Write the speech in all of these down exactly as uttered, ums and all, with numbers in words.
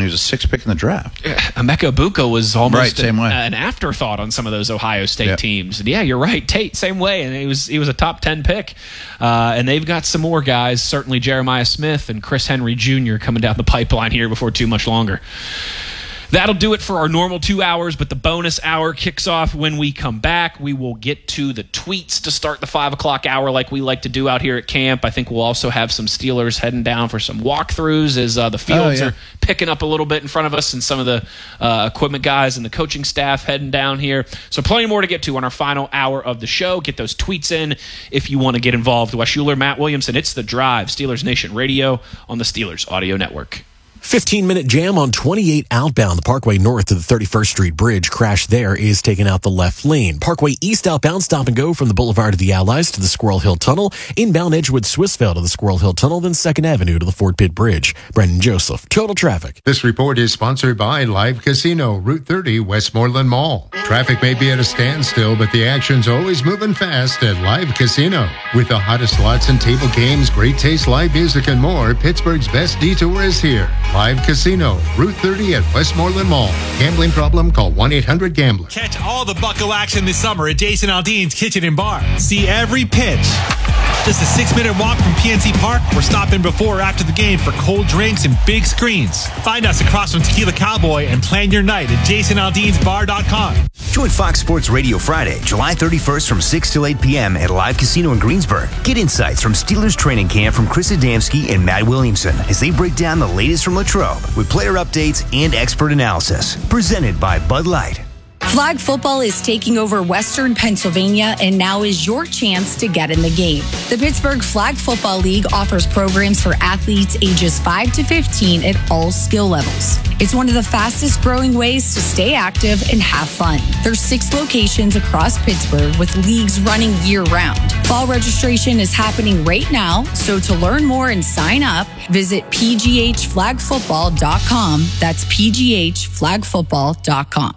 when he was a sixth pick in the draft. Emeka Egbuka was almost right, same an, way. an afterthought on some of those Ohio State yep. teams. And yeah, you're right. Tate, same way. And he was he was a top ten pick. Uh, and they've got some more guys, certainly Jeremiah Smith and Chris Henry Junior coming down the pipeline here before too much longer. That'll do it for our normal two hours, but the bonus hour kicks off when we come back. We will get to the tweets to start the five o'clock hour like we like to do out here at camp. I think we'll also have some Steelers heading down for some walkthroughs as uh, the fields oh, yeah. are picking up a little bit in front of us and some of the uh, equipment guys and the coaching staff heading down here. So plenty more to get to on our final hour of the show. Get those tweets in if you want to get involved. Wes Schuler, Matt Williamson, it's The Drive, Steelers Nation Radio on the Steelers Audio Network. fifteen-minute jam on twenty-eight outbound. The Parkway north to the thirty-first Street Bridge crash there is taking out the left lane. Parkway east outbound, stop and go from the Boulevard of the Allies to the Squirrel Hill Tunnel. Inbound Edgewood Swissvale to the Squirrel Hill Tunnel, then second Avenue to the Fort Pitt Bridge. Brendan Joseph, Total Traffic. This report is sponsored by Live Casino, Route thirty, Westmoreland Mall. Traffic may be at a standstill, but the action's always moving fast at Live Casino. With the hottest slots and table games, great taste, live music, and more, Pittsburgh's best detour is here. Live Casino, Route thirty at Westmoreland Mall. Gambling problem? Call one eight hundred gambler. Catch all the Bucco action this summer at Jason Aldean's Kitchen and Bar. See every pitch. Just a six-minute walk from P N C Park. We're stopping before or after the game for cold drinks and big screens. Find us across from Tequila Cowboy and plan your night at jason aldeans bar dot com. Join Fox Sports Radio Friday, July thirty-first from six till eight p.m. at Live Casino in Greensburg. Get insights from Steelers training camp from Chris Adamski and Matt Williamson as they break down the latest from Latrobe with player updates and expert analysis. Presented by Bud Light. Flag football is taking over Western Pennsylvania, and now is your chance to get in the game. The Pittsburgh Flag Football League offers programs for athletes ages five to fifteen at all skill levels. It's one of the fastest growing ways to stay active and have fun. There's six locations across Pittsburgh with leagues running year-round. Fall registration is happening right now, so to learn more and sign up, visit p g h flag football dot com. That's p g h flag football dot com.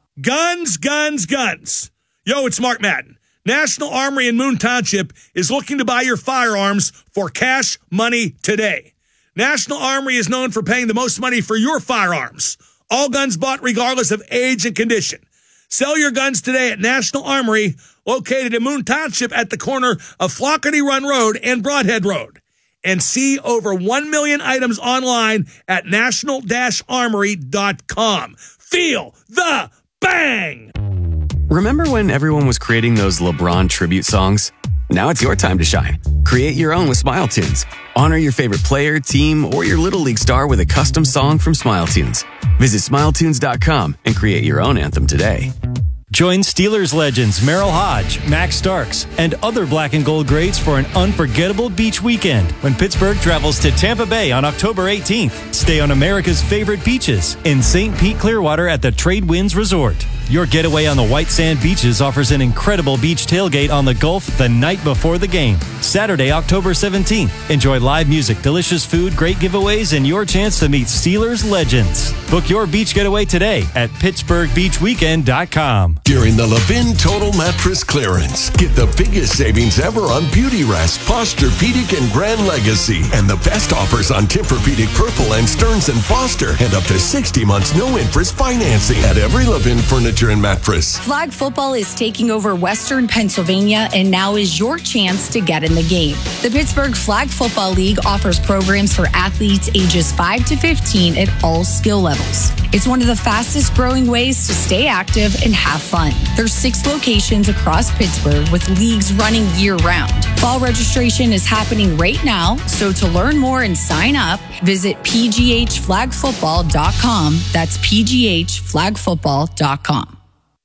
Guns, guns, guns. Yo, it's Mark Madden. National Armory in Moon Township is looking to buy your firearms for cash money today. National Armory is known for paying the most money for your firearms. All guns bought regardless of age and condition. Sell your guns today at National Armory, located in Moon Township at the corner of Flockerty Run Road and Broadhead Road. And see over one million items online at national dash armory dot com. Feel the bang! Remember when everyone was creating those LeBron tribute songs? Now it's your time to shine. Create your own with Smile Tunes. Honor your favorite player, team, or your Little League star with a custom song from Smile Tunes. Visit smile tunes dot com and create your own anthem today. Join Steelers legends Merrill Hodge, Max Starks, and other black and gold greats for an unforgettable beach weekend when Pittsburgh travels to Tampa Bay on October eighteenth. Stay on America's favorite beaches in Saint Pete Clearwater at the Trade Winds Resort. Your getaway on the white sand beaches offers an incredible beach tailgate on the Gulf the night before the game. Saturday, October seventeenth. Enjoy live music, delicious food, great giveaways, and your chance to meet Steelers legends. Book your beach getaway today at pittsburgh beach weekend dot com. During the Levin Total Mattress Clearance, get the biggest savings ever on Beautyrest, Posturepedic, and Grand Legacy. And the best offers on Tempur-Pedic Purple and Stearns and Foster. And up to sixty months no-interest financing at every Levin Furniture and Mattress. Flag football is taking over Western Pennsylvania, and now is your chance to get in the game. The Pittsburgh Flag Football League offers programs for athletes ages five to fifteen at all skill levels. It's one of the fastest growing ways to stay active and have fun. There's six locations across Pittsburgh with leagues running year-round. Fall registration is happening right now, so to learn more and sign up, visit p g h flag football dot com. That's p g h flag football dot com.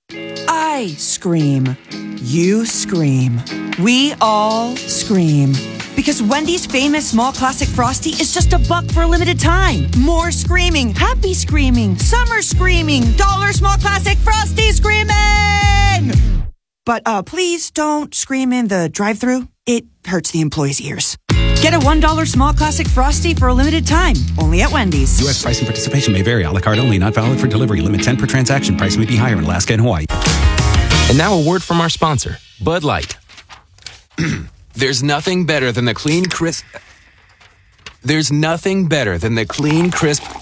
I scream. You scream. We all scream. Because Wendy's famous small classic Frosty is just a buck for a limited time. More screaming, happy screaming, summer screaming, dollar small classic Frosty screaming! But uh, please don't scream in the drive-thru. It hurts the employees' ears. Get a one dollar small classic Frosty for a limited time. Only at Wendy's. U S price and participation may vary. A la carte only. Not valid for delivery. Limit ten per transaction. Price may be higher in Alaska and Hawaii. And now a word from our sponsor, Bud Light. There's nothing better than the clean, crisp... There's nothing better than the clean, crisp...